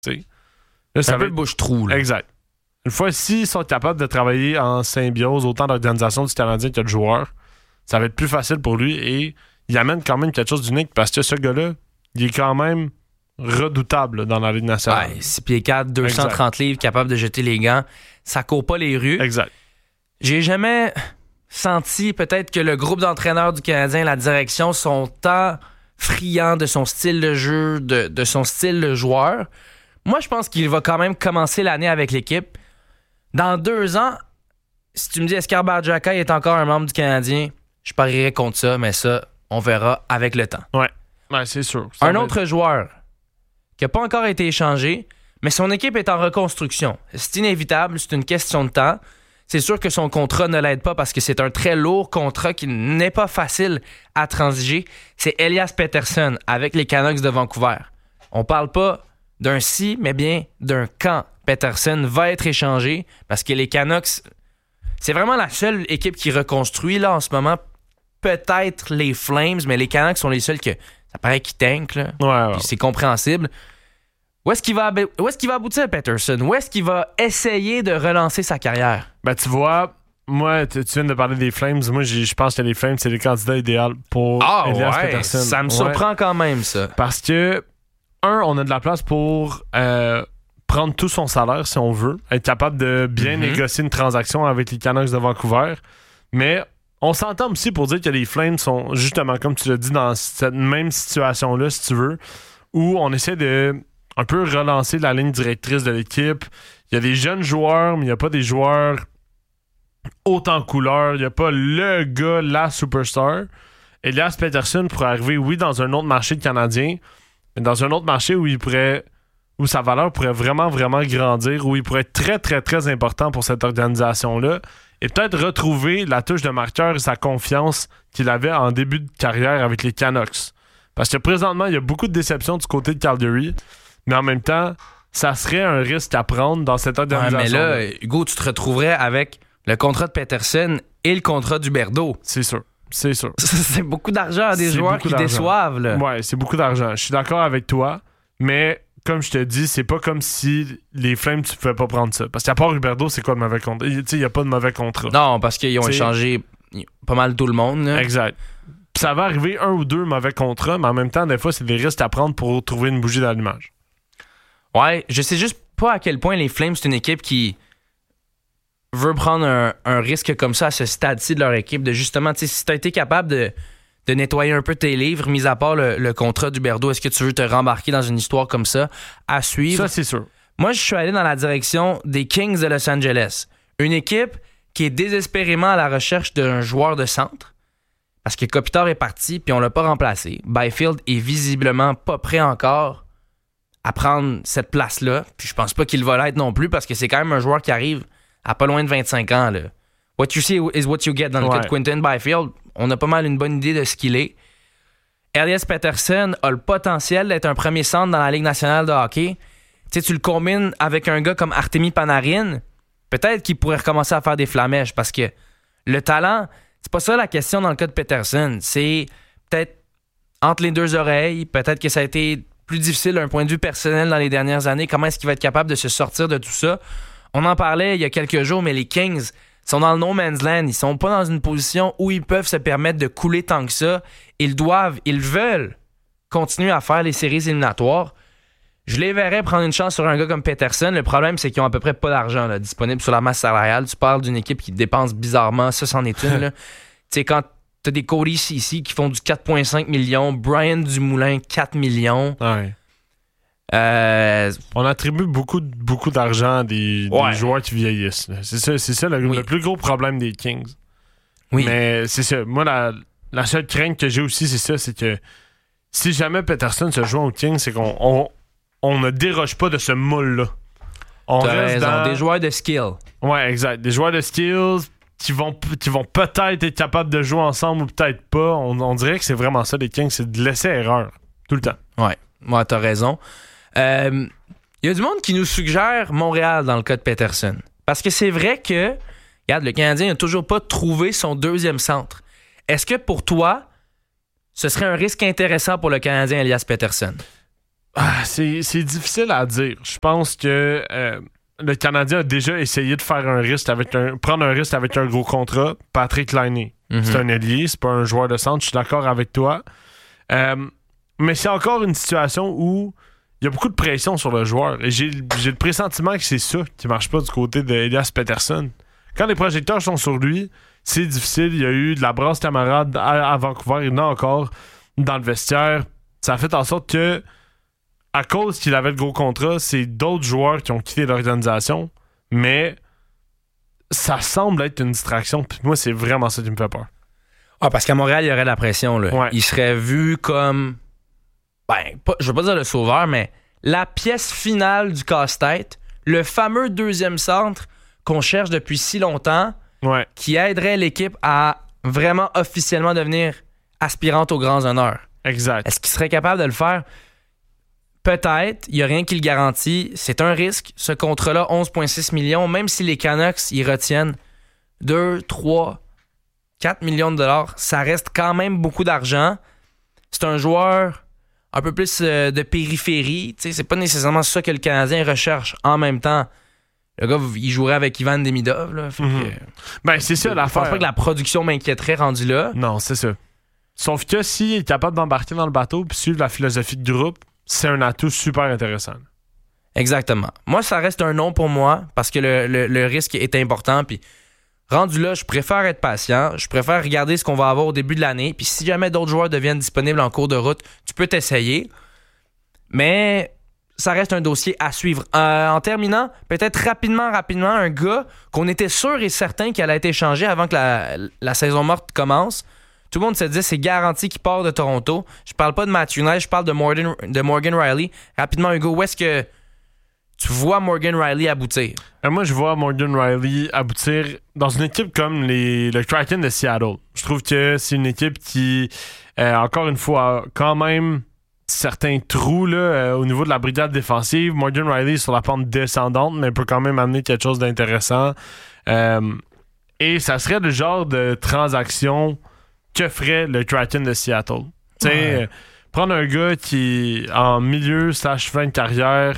T'sais. Là, c'est un peu le bouche-trou. Là. Exact. Une fois, s'ils sont capables de travailler en symbiose, autant d'organisation du Canadien que de joueurs, ça va être plus facile pour lui et il amène quand même quelque chose d'unique parce que ce gars-là, il est quand même redoutable dans la Ligue nationale. Ouais, 6 pieds 4, 230 livres, capable de jeter les gants. Ça court pas les rues. Exact. J'ai jamais senti peut-être que le groupe d'entraîneurs du Canadien, la direction, sont tant friands de son style de jeu, de son style de joueur. Moi, je pense qu'il va quand même commencer l'année avec l'équipe. Dans 2 ans, si tu me dis Escarbar Xhaka est encore un membre du Canadien, je parierais contre ça, mais ça, on verra avec le temps. Ouais c'est sûr. Un autre joueur qui n'a pas encore été échangé, mais son équipe est en reconstruction. C'est inévitable, c'est une question de temps. C'est sûr que son contrat ne l'aide pas parce que c'est un très lourd contrat qui n'est pas facile à transiger. C'est Elias Pettersson avec les Canucks de Vancouver. On parle pas d'un si, mais bien d'un quand Pettersson va être échangé parce que les Canucks, c'est vraiment la seule équipe qui reconstruit là en ce moment. Peut-être les Flames, mais les Canucks sont les seuls que ça paraît qu'ils tankent. Là. Ouais. C'est compréhensible. Où est-ce qu'il va aboutir, Pettersson? Où est-ce qu'il va essayer de relancer sa carrière? Ben, tu vois, moi, tu viens de parler des Flames. Moi, je pense que les Flames, c'est les candidats idéaux pour Elias Pettersson. Ça me surprend quand même, ça. Parce que, on a de la place pour prendre tout son salaire, si on veut, être capable de bien négocier une transaction avec les Canucks de Vancouver. Mais on s'entend aussi pour dire que les Flames sont, justement, comme tu l'as dit, dans cette même situation-là, si tu veux, où on essaie de un peu relancer la ligne directrice de l'équipe. Il y a des jeunes joueurs, mais il n'y a pas des joueurs haut en couleur. Il n'y a pas le gars, la superstar. Elias Pettersson pourrait arriver, oui, dans un autre marché canadien, mais dans un autre marché où sa valeur pourrait vraiment, vraiment grandir, où il pourrait être très, très, très important pour cette organisation-là, et peut-être retrouver la touche de marqueur et sa confiance qu'il avait en début de carrière avec les Canucks. Parce que présentement, il y a beaucoup de déceptions du côté de Calgary, mais en même temps, ça serait un risque à prendre dans cette organisation. Ouais, mais là, Hugo, tu te retrouverais avec le contrat de Pettersson et le contrat d'Huberdeau. C'est sûr. C'est beaucoup d'argent à des joueurs qui déçoivent. Là. Ouais, c'est beaucoup d'argent. Je suis d'accord avec toi, mais comme je te dis, c'est pas comme si les Flames, tu pouvais pas prendre ça. Parce qu'à part Huberdeau, c'est quoi le mauvais contrat? Il n'y a pas de mauvais contrat. Non, parce qu'ils ont échangé pas mal tout le monde. Là. Exact. Puis ça va arriver 1 ou 2 mauvais contrats, mais en même temps, des fois, c'est des risques à prendre pour trouver une bougie d'allumage. Ouais, je sais juste pas à quel point les Flames, c'est une équipe qui veut prendre un risque comme ça à ce stade-ci de leur équipe. De justement, tu sais, si t'as été capable de nettoyer un peu tes livres, mis à part le contrat d'Huberdeau, est-ce que tu veux te rembarquer dans une histoire comme ça à suivre? Ça, c'est sûr. Moi, je suis allé dans la direction des Kings de Los Angeles. Une équipe qui est désespérément à la recherche d'un joueur de centre. Parce que Kopitar est parti, puis on l'a pas remplacé. Byfield est visiblement pas prêt encore à prendre cette place-là. Puis je pense pas qu'il va l'être non plus, parce que c'est quand même un joueur qui arrive à pas loin de 25 ans. Là. What you see is what you get dans le cas de Quinton Byfield. On a pas mal une bonne idée de ce qu'il est. Elias Pettersson a le potentiel d'être un premier centre dans la Ligue nationale de hockey. Tu sais, tu le combines avec un gars comme Artemi Panarin, peut-être qu'il pourrait recommencer à faire des flamèches, parce que le talent, c'est pas ça la question dans le cas de Pettersson. C'est peut-être entre les deux oreilles, peut-être que ça a été plus difficile d'un point de vue personnel dans les dernières années. Comment est-ce qu'il va être capable de se sortir de tout ça? On en parlait il y a quelques jours, mais les Kings sont dans le no man's land. Ils sont pas dans une position où ils peuvent se permettre de couler tant que ça. Ils veulent continuer à faire les séries éliminatoires. Je les verrais prendre une chance sur un gars comme Pettersson. Le problème, c'est qu'ils ont à peu près pas d'argent là, disponible sur la masse salariale. Tu parles d'une équipe qui dépense bizarrement. Ça, c'en est une. Tu sais, quand t'as des Cody Ceci qui font du 4,5 millions, Brian Dumoulin, 4 millions. Ouais. On attribue beaucoup d'argent à des joueurs qui vieillissent. Là. C'est ça le plus gros problème des Kings. Oui. Mais c'est ça. Moi, la seule crainte que j'ai aussi, c'est ça, c'est que si jamais Pettersson se joue aux Kings, c'est qu'on ne déroge pas de ce moule-là. On reste dans des joueurs de skill. Ouais, exact. Des joueurs de skills qui vont peut-être être capables de jouer ensemble ou peut-être pas. On dirait que c'est vraiment ça, les Kings, c'est de laisser erreur. Tout le temps. Ouais, moi, t'as raison. Il y a du monde qui nous suggère Montréal dans le cas de Pettersson. Parce que c'est vrai que, regarde, le Canadien n'a toujours pas trouvé son deuxième centre. Est-ce que pour toi, ce serait un risque intéressant pour le Canadien Elias Pettersson? C'est difficile à dire. Je pense que le Canadien a déjà essayé de faire prendre un risque avec un gros contrat. Patrick Laine. C'est un ailier, c'est pas un joueur de centre. Je suis d'accord avec toi. Mais c'est encore une situation où il y a beaucoup de pression sur le joueur. Et j'ai le pressentiment que c'est ça qui marche pas du côté d'Elias Pettersson. Quand les projecteurs sont sur lui, c'est difficile. Il y a eu de la brasse camarade à Vancouver. Il y en a encore dans le vestiaire. Ça a fait en sorte que, à cause qu'il avait le gros contrat, c'est d'autres joueurs qui ont quitté l'organisation. Mais ça semble être une distraction. Puis moi, c'est vraiment ça qui me fait peur. Ah, parce qu'à Montréal, il y aurait de la pression. Là. Ouais. Il serait vu comme... je veux pas dire le sauveur, mais la pièce finale du casse-tête, le fameux deuxième centre qu'on cherche depuis si longtemps, qui aiderait l'équipe à vraiment officiellement devenir aspirante aux grands honneurs. Exact. Est-ce qu'il serait capable de le faire? Peut-être. Il n'y a rien qui le garantit. C'est un risque. Ce contrat-là, 11,6 millions, même si les Canucks y retiennent 2, 3, 4 millions de dollars, ça reste quand même beaucoup d'argent. C'est un joueur un peu plus de périphérie. T'sais, c'est pas nécessairement ça que le Canadien recherche en même temps. Le gars, il jouerait avec Ivan Demidov. Là, c'est ça l'affaire. Je pense pas que la production m'inquiéterait rendu là. Non, c'est ça. Sauf que s'il est capable d'embarquer dans le bateau et suivre la philosophie de groupe, c'est un atout super intéressant. Exactement. Moi, ça reste un non pour moi parce que le risque est important. Puis rendu là, je préfère être patient. Je préfère regarder ce qu'on va avoir au début de l'année. Puis si jamais d'autres joueurs deviennent disponibles en cours de route, tu peux t'essayer. Mais ça reste un dossier à suivre. En terminant, peut-être rapidement, un gars qu'on était sûr et certain qu'il allait être échangé avant que la saison morte commence. Tout le monde se dit c'est garanti qu'il part de Toronto. Je parle pas de Matthew Knight, je parle de Morgan Rielly. Rapidement, Hugo, où est-ce que tu vois Morgan Rielly aboutir? Moi, je vois Morgan Rielly aboutir dans une équipe comme le Kraken de Seattle. Je trouve que c'est une équipe qui, encore une fois, a quand même certains trous là, au niveau de la brigade défensive. Morgan Rielly est sur la pente descendante, mais peut quand même amener quelque chose d'intéressant. Et ça serait le genre de transaction que ferait le Kraken de Seattle. Prendre un gars qui est en milieu / fin de carrière,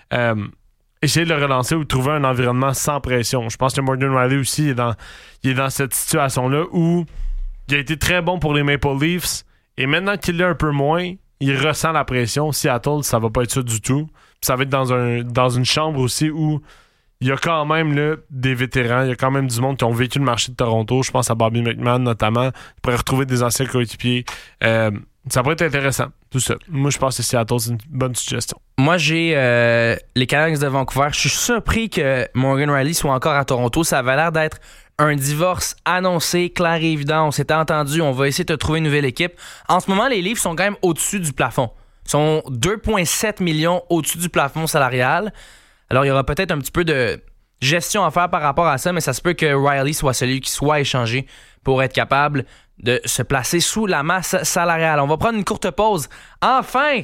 essayer de le relancer ou de trouver un environnement sans pression. Je pense que Morgan Rielly aussi il est dans cette situation-là où il a été très bon pour les Maple Leafs et maintenant qu'il l'est un peu moins, il ressent la pression. Seattle, ça va pas être ça du tout. Puis ça va être dans une chambre aussi où il y a quand même là, des vétérans, il y a quand même du monde qui ont vécu le marché de Toronto. Je pense à Bobby McMahon notamment. Il pourrait retrouver des anciens coéquipiers. Ça pourrait être intéressant, tout ça. Moi, je pense que Seattle, c'est une bonne suggestion. Moi, j'ai les Canucks de Vancouver. Je suis surpris que Morgan Rielly soit encore à Toronto. Ça avait l'air d'être un divorce annoncé, clair et évident. On s'était entendu, on va essayer de trouver une nouvelle équipe. En ce moment, les Leafs sont quand même au-dessus du plafond. Ils sont 2,7 millions au-dessus du plafond salarial. Alors, il y aura peut-être un petit peu de gestion à faire par rapport à ça, mais ça se peut que Rielly soit celui qui soit échangé pour être capable de se placer sous la masse salariale. On va prendre une courte pause. Enfin,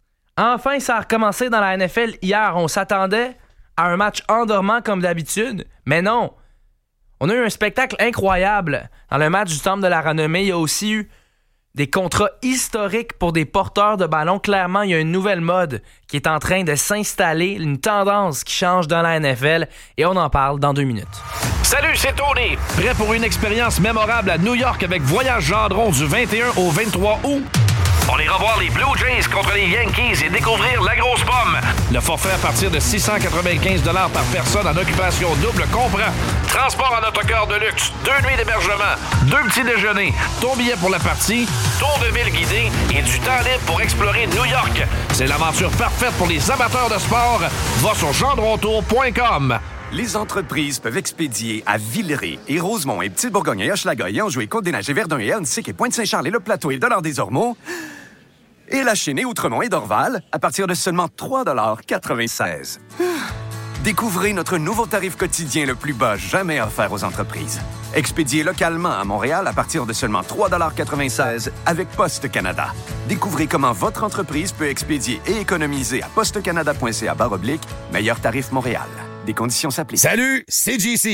ça a recommencé dans la NFL hier. On s'attendait à un match endormant comme d'habitude, mais non. On a eu un spectacle incroyable dans le match du Temple de la Renommée. Il y a aussi eu des contrats historiques pour des porteurs de ballon. Clairement, il y a une nouvelle mode qui est en train de s'installer, une tendance qui change dans la NFL, et on en parle dans 2 minutes. Salut, c'est Tony. Prêt pour une expérience mémorable à New York avec Voyage Gendron du 21 au 23 août? On ira voir les Blue Jays contre les Yankees et découvrir la grosse pomme. Le forfait à partir de 695 $ par personne en occupation double comprend transport en autocar de luxe, 2 nuits d'hébergement, 2 petits déjeuners, ton billet pour la partie, tour de ville guidé et du temps libre pour explorer New York. C'est l'aventure parfaite pour les amateurs de sport. Va sur gendrontour.com. Les entreprises peuvent expédier à Villeray et Rosemont et Petite-Bourgogne et Hochelaga et Anjou et Côte-des-Neiges et Verdun et Annecy et Pointe-Saint-Charles et Le Plateau et Dollard-des-Ormeaux et La Chênaie, Outremont et Dorval à partir de seulement 3,96 $. Découvrez notre nouveau tarif quotidien le plus bas jamais offert aux entreprises. Expédié localement à Montréal à partir de seulement 3,96 $ avec Poste Canada. Découvrez comment votre entreprise peut expédier et économiser à postecanada.ca/meilleur tarif Montréal. Des conditions s'appliquent. Salut, c'est JC.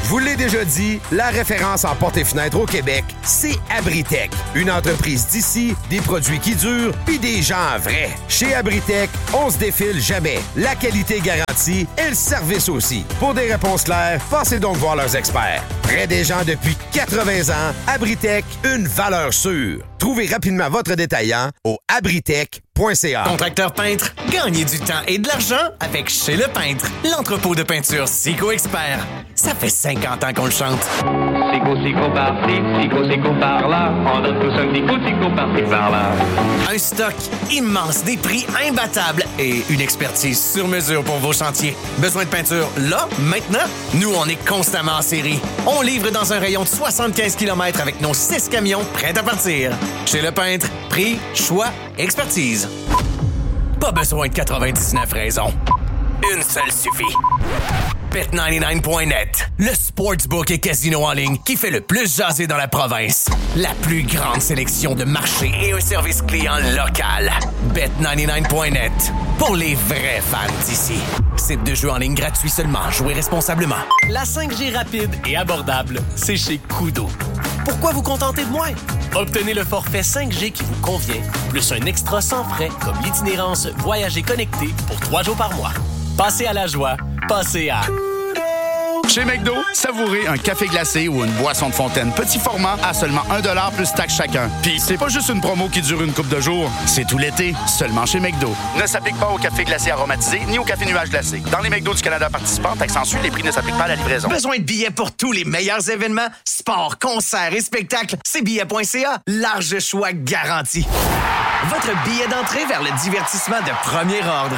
vous l'ai déjà dit, la référence en portes et fenêtres au Québec, c'est Abritech. Une entreprise d'ici, des produits qui durent, puis des gens vrais. Chez Abritech, on se défile jamais. La qualité garantie et le service aussi. Pour des réponses claires, passez donc voir leurs experts. Près des gens depuis 80 ans, Abritech, une valeur sûre. Trouvez rapidement votre détaillant au abritech.ca. Contracteur peintre, gagnez du temps et de l'argent avec Chez Le Peintre, l'entrepôt de peinture Sico Expert. Ça fait 50 ans qu'on le chante. Sico par-ci, Sico par-là. On donne tous un petit coup, Sico par-ci, par-là. Un stock immense, des prix imbattables et une expertise sur mesure pour vos chantiers. Besoin de peinture là, maintenant? Nous, on est constamment en série. On livre dans un rayon de 75 km avec nos 6 camions prêts à partir. Chez Le Peintre, prix, choix, expertise. Pas besoin de 99 raisons. Une seule suffit. Bet99.net, le sportsbook et casino en ligne qui fait le plus jaser dans la province. La plus grande sélection de marchés et un service client local. Bet99.net, pour les vrais fans d'ici. Site de jeu en ligne gratuit seulement. Jouez responsablement. La 5G rapide et abordable, c'est chez Koodo. Pourquoi vous contenter de moins? Obtenez le forfait 5G qui vous convient, plus un extra sans frais comme l'itinérance Voyager connecté pour 3 jours par mois. Passez à la joie, passez à... Chez McDo, savourez un café glacé ou une boisson de fontaine petit format à seulement 1$ plus taxe chacun. Puis c'est pas juste une promo qui dure une couple de jours, c'est tout l'été, seulement chez McDo. Ne s'applique pas au café glacé aromatisé ni au café nuage glacé. Dans les McDo du Canada participants, taxe en Suisse, les prix ne s'appliquent pas à la livraison. Besoin de billets pour tous les meilleurs événements, sports, concerts et spectacles? C'est billets.ca. Large choix garanti. Votre billet d'entrée vers le divertissement de premier ordre.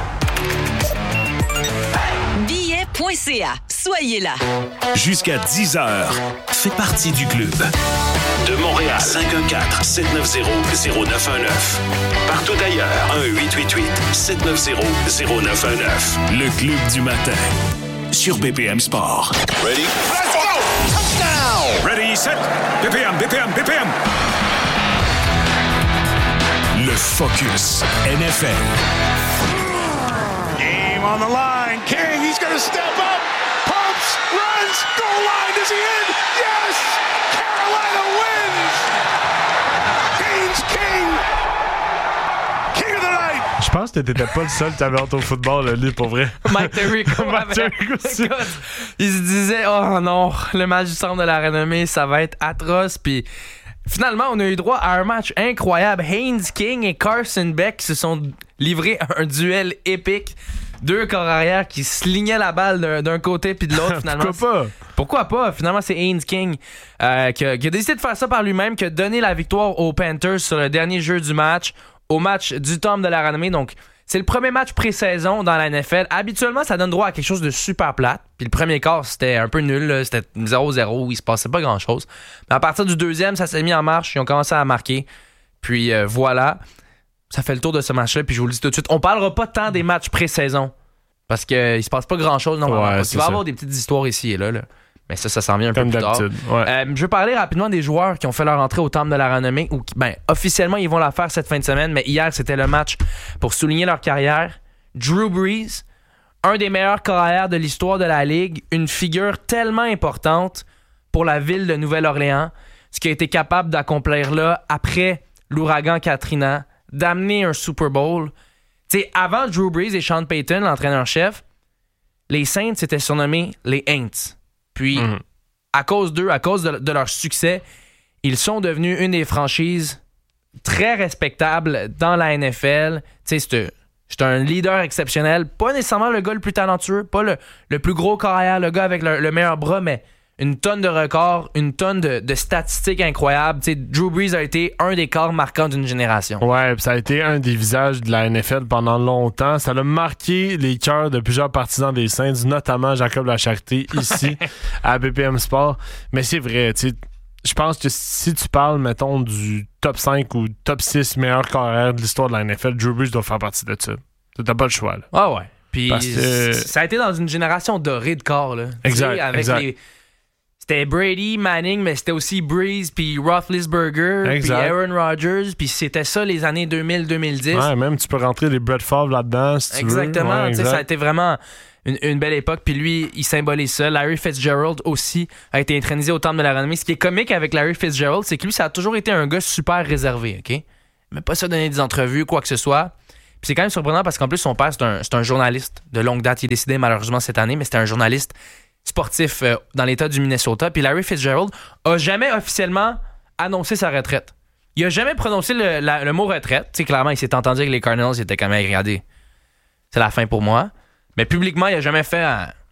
Billet.ca. Soyez là. Jusqu'à 10h, fais partie du club. De Montréal, 514-790-0919. Partout ailleurs, 1-888-790-0919. Le club du matin, sur BPM Sport. Ready? Let's go! Touchdown! Ready, set, BPM. Le Focus NFL. Game on the line. King, he's going to step up. Pumps, runs, goal line. Is he in? Yes! Carolina wins! Haynes King! King of the night! Je pense que t'étais pas le seul qui avait hâte au football, là, lui, pour vrai. Mike Tirico. aussi. Écoute, il se disait, oh non, le match du centre de la renommée, ça va être atroce. Puis finalement, on a eu droit à un match incroyable. Haynes King et Carson Beck se sont livrés à un duel épique. Deux corps arrière qui se lignaient la balle d'un côté puis de l'autre, finalement. Pourquoi pas? Finalement, c'est Haynes King qui a décidé de faire ça par lui-même, qui a donné la victoire aux Panthers sur le dernier jeu du match, au match du temple de la renommée. Donc, c'est le premier match pré-saison dans la NFL. Habituellement, ça donne droit à quelque chose de super plate. Puis le premier quart, c'était un peu nul. Là. C'était 0-0, il se passait pas grand-chose. Mais à partir du deuxième, ça s'est mis en marche. Ils ont commencé à marquer. Puis voilà. Ça fait le tour de ce match-là, puis je vous le dis tout de suite. On parlera pas tant des matchs pré-saison, parce qu'il se passe pas grand-chose normalement. Il va y avoir des petites histoires ici et là. Mais ça s'en vient un peu plus tard. Ouais. Je veux parler rapidement des joueurs qui ont fait leur entrée au Temple de la Renommée, ou qui, officiellement, ils vont la faire cette fin de semaine, mais hier, c'était le match pour souligner leur carrière. Drew Brees, un des meilleurs carrières de l'histoire de la Ligue, une figure tellement importante pour la ville de Nouvelle-Orléans, ce qu'il a été capable d'accomplir là, après l'ouragan Katrina, d'amener un Super Bowl. T'sais, avant Drew Brees et Sean Payton, l'entraîneur-chef, les Saints étaient surnommés les Aints. Puis, à cause d'eux, à cause de leur succès, ils sont devenus une des franchises très respectables dans la NFL. C'est un leader exceptionnel. Pas nécessairement le gars le plus talentueux, pas le plus gros carrière, le gars avec le meilleur bras, mais une tonne de records, une tonne de statistiques incroyables. T'sais, Drew Brees a été un des corps marquants d'une génération. Ouais, ça a été un des visages de la NFL pendant longtemps. Ça a marqué les cœurs de plusieurs partisans des Saints, notamment Jacob Lacharité, ici, à BPM Sport. Mais c'est vrai, je pense que si tu parles, mettons, du top 5 ou top 6 meilleurs carrières de l'histoire de la NFL, Drew Brees doit faire partie de ça. T'as pas le choix, là. Ah ouais. Puis ça a été dans une génération dorée de corps, là. Exact, avec c'était Brady, Manning, mais c'était aussi Brees, puis Roethlisberger, puis Aaron Rodgers, puis c'était ça les années 2000-2010. Ouais, même tu peux rentrer les Brett Favre là-dedans si tu veux. Exactement, ça a été vraiment une belle époque. Puis lui, il symbolise ça. Larry Fitzgerald aussi a été intronisé au temple de la renommée. Ce qui est comique avec Larry Fitzgerald, c'est que lui, ça a toujours été un gars super réservé, OK? Mais pas ça donner des entrevues, quoi que ce soit. Puis c'est quand même surprenant parce qu'en plus, son père, c'est un journaliste de longue date. Il est décédé malheureusement cette année, mais c'était un journaliste sportif dans l'État du Minnesota. Puis Larry Fitzgerald a jamais officiellement annoncé sa retraite. Il a jamais prononcé le mot retraite. Tu sais, clairement, il s'est entendu avec les Cardinals. Il était quand même regardé. C'est la fin pour moi. Mais publiquement, il a jamais fait